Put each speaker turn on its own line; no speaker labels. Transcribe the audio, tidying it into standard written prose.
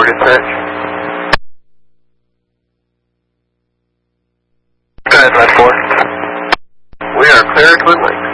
dispatch. Go ahead, Red 4. We are clear to Twin Lake.